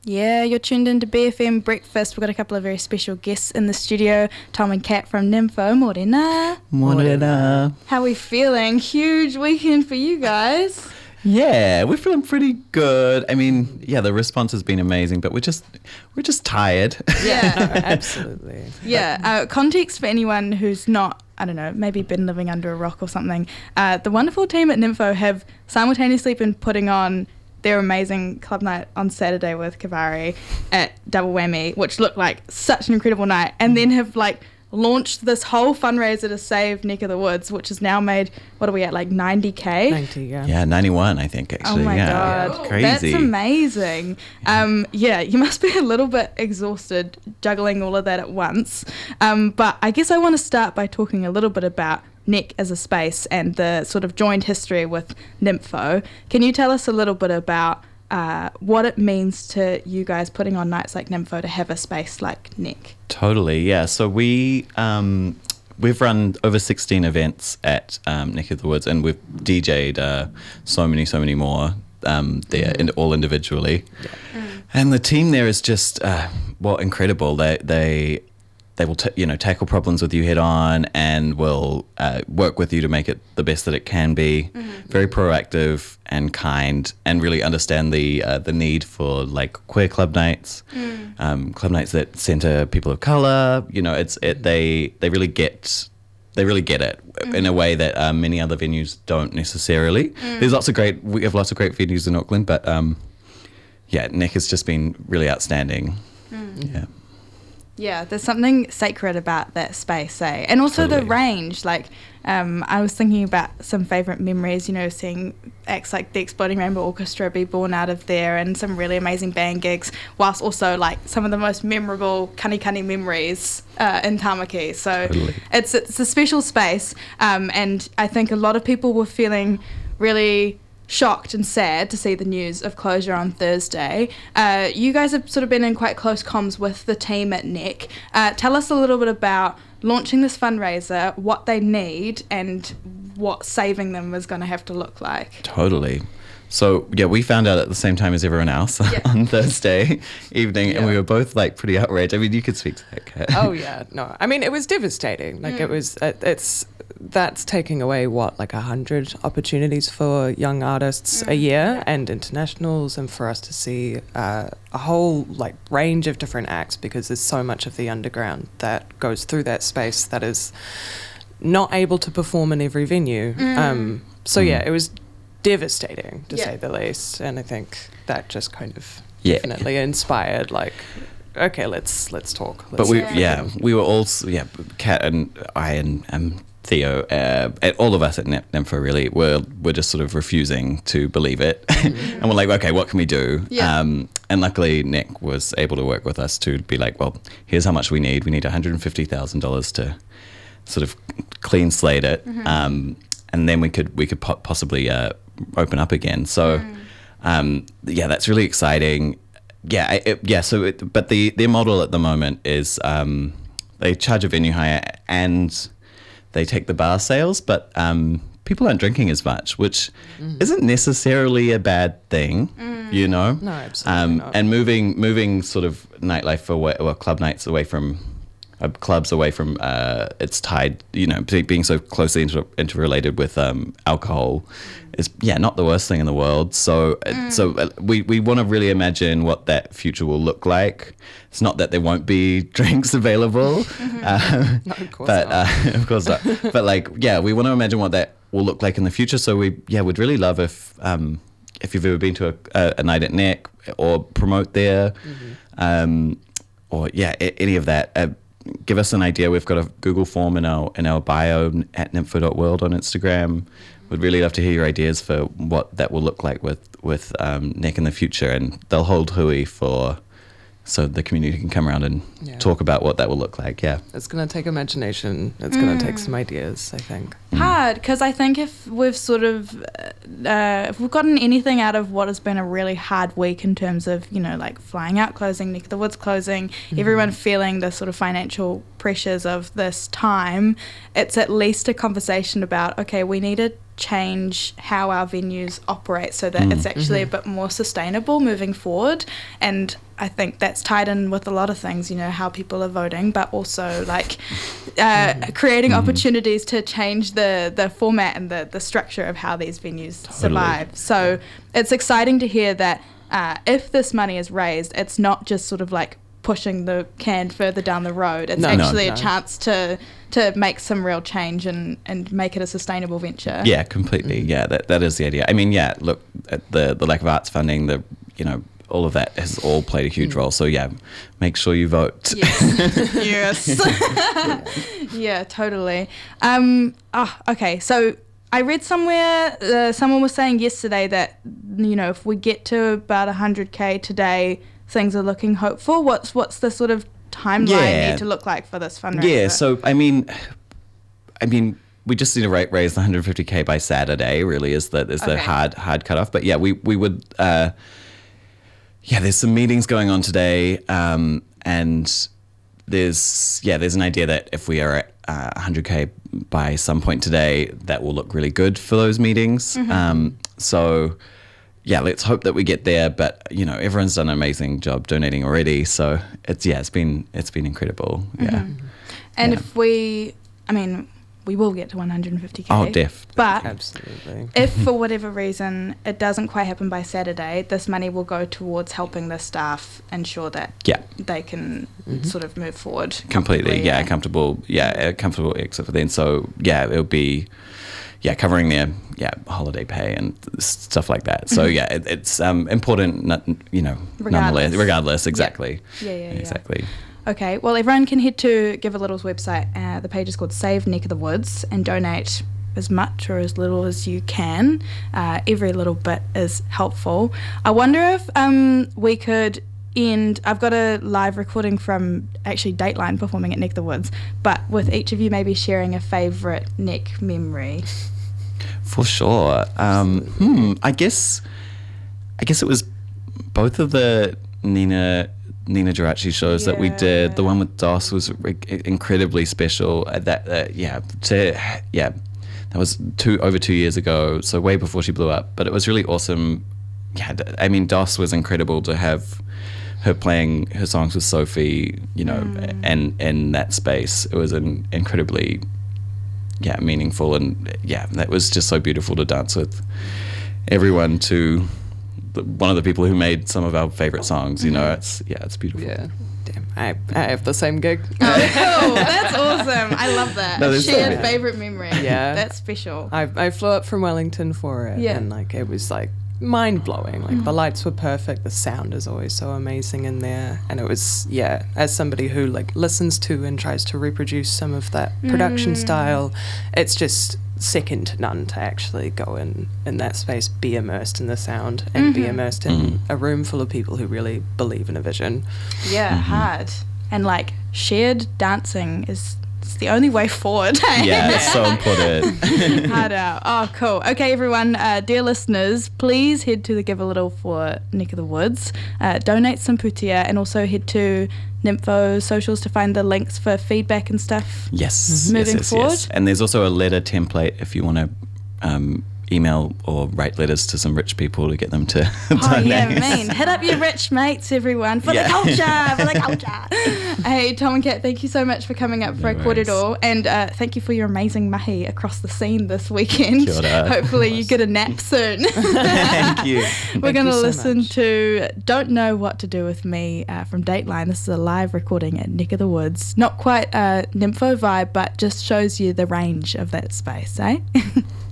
Yeah, you're tuned into BFM Breakfast. We've got a couple of very special guests in the studio, Tom and Kat from Nympho. Morena. Morena. How are we feeling? Huge weekend for you guys. Yeah, we're feeling pretty good. I mean, yeah, the response has been amazing, but we're just tired. Yeah, Absolutely. Yeah, context for anyone who's not, I don't know, maybe been living under a rock or something. The wonderful team at Nympho have simultaneously been putting on their amazing club night on Saturday with Kavari at Double Whammy, which looked like such an incredible night, and then have launched this whole fundraiser to save Neck of the Woods, which has now made, what are we at, 90k? 90, yeah. Yeah, 91, I think, actually. Oh my yeah. God. Crazy. That's amazing. Yeah, you must be a little bit exhausted juggling all of that at once. But I guess I want to start by talking a little bit about Neck as a space and the sort of joined history with Nympho. Can you tell us a little bit about what it means to you guys putting on nights like Nympho to have a space like Neck? Totally, yeah. So we've run over 16 events at Neck of the Woods, and we've DJ'd so many more there, all individually. Yeah. And the team there is just, incredible. They will tackle problems with you head on, and will work with you to make it the best that it can be. Very proactive and kind, and really understand the need for queer club nights, club nights that centre people of colour. They really get it in a way that many other venues don't necessarily. We have lots of great venues in Auckland, but Neck has just been really outstanding. Yeah. Yeah, there's something sacred about that space, eh? And also Totally. the range. I was thinking about some favourite memories, seeing acts like the Exploding Rainbow Orchestra be born out of there, and some really amazing band gigs, whilst also some of the most memorable kani memories in Tamaki. So Totally. it's a special space, and I think a lot of people were feeling really shocked and sad to see the news of closure on Thursday. You guys have sort of been in quite close comms with the team at Neck. Tell us a little bit about launching this fundraiser, what they need, and what saving them is going to have to look like. Totally. So, yeah, we found out at the same time as everyone else on Thursday evening, and we were both pretty outraged. I mean, you could speak to that, Kat. Oh, yeah. No, I mean, it was devastating. That's taking away 100 opportunities for young artists a year, and internationals, and for us to see a whole range of different acts, because there's so much of the underground that goes through that space that is not able to perform in every venue. It was devastating, to say the least, and I think that just kind of definitely inspired okay, let's talk. We were all Kat and I and Theo, all of us at Nympho really were just sort of refusing to believe it, and we're like, okay, what can we do? And luckily Nick was able to work with us to be well, here's how much we need $150,000 to sort of clean slate it, and then we could possibly open up again. So that's really exciting. But their model at the moment is they charge a venue hire and they take the bar sales, but people aren't drinking as much, which isn't necessarily a bad thing, No, absolutely not. And moving sort of nightlife away, or club nights away from clubs, away from its tied, being so closely interrelated with alcohol is not the worst thing in the world. So we want to really imagine what that future will look like. It's not that there won't be drinks available, No, of course not. of course not. But we want to imagine what that will look like in the future. So we'd really love if you've ever been to a night at Neck or promote there, or any of that. Give us an idea. We've got a Google form in our bio at nympho.world on Instagram. We'd really love to hear your ideas for what that will look like with Neck in the future, and they'll hold hui so the community can come around and talk about what that will look like. Yeah, it's going to take imagination. It's going to take some ideas, I think. Hard, because I think if we've sort of if we've gotten anything out of what has been a really hard week in terms of Flying Out closing, Neck of the Woods closing, everyone feeling the sort of financial pressures of this time, it's at least a conversation about, okay, we need to change how our venues operate so that it's actually a bit more sustainable moving forward. And I think that's tied in with a lot of things, you know, how people are voting, but also like creating opportunities to change the format and the structure of how these venues survive. So it's exciting to hear that if this money is raised, it's not just sort of like pushing the can further down the road. It's actually a chance to make some real change and make it a sustainable venture. Yeah, completely. Yeah, that is the idea. I mean, yeah, look, at the lack of arts funding, all of that has all played a huge role. So yeah, make sure you vote. Yes. Yeah, totally. Okay, so I read somewhere someone was saying yesterday that, you know, if we get to about 100K today, things are looking hopeful. What's the sort of timeline need to look like for this fundraiser? Yeah, so I mean, we just need to raise the 150K by Saturday. Really, is the hard cutoff. But yeah, we would. There's some meetings going on today, and there's an idea that if we are at 100K by some point today, that will look really good for those meetings. So. Yeah, let's hope that we get there. But you know, everyone's done an amazing job donating already. So it's been incredible. Yeah. And if we will get to 150K. Oh, def. But Absolutely. if for whatever reason it doesn't quite happen by Saturday, this money will go towards helping the staff ensure that they can sort of move forward Completely. Yeah, comfortable. Yeah, a comfortable exit for them. So yeah, it'll be. Yeah, covering their holiday pay and stuff like that. So yeah, it's important, nonetheless. Regardless, exactly. Yeah. Exactly. Okay, well, everyone can head to Give a Little's website. The page is called Save Neck of the Woods, and donate as much or as little as you can. Every little bit is helpful. I wonder if we could end. I've got a live recording from actually Dateline performing at Neck of the Woods, but with each of you maybe sharing a favourite Neck memory. For sure. I guess it was both of the Nina Geraci shows that we did. The one with DOS was incredibly special. That was over 2 years ago, so way before she blew up. But it was really awesome. Yeah, I mean, DOS was incredible to have her playing her songs with Sophie, you know, and in that space. It was an incredibly meaningful, and that was just so beautiful to dance with everyone to one of the people who made some of our favorite songs. You know, it's beautiful. Yeah. Damn, I have the same gig. Oh, cool. That's awesome. I love that. No, Shared favourite memory. Yeah. That's special. I flew up from Wellington for it, and it was mind-blowing. The lights were perfect, the sound is always so amazing in there, and it was, as somebody who listens to and tries to reproduce some of that production style, it's just second to none to actually go in that space, be immersed in the sound, and be immersed in a room full of people who really believe in a vision. Hard. And shared dancing is the only way forward. Yeah, it's so important. Hard out. Oh, cool. Okay, everyone, dear listeners, please head to the Give a Little for Neck of the Woods, donate some putia, and also head to Nympho socials to find the links for feedback and stuff. Yes. Moving forward. Yes. And there's also a letter template if you want to email or write letters to some rich people to get them to donate. Yeah, hit up your rich mates, everyone, for the culture. Hey, Tom and Kat, thank you so much for coming up for a kōrero, and thank you for your amazing mahi across the scene this weekend. Kia ora. Hopefully you get a nap soon. Thank you. We're going to listen to Don't Know What to Do With Me from Dateline. This is a live recording at Neck of the Woods. Not quite a Nympho vibe, but just shows you the range of that space, eh?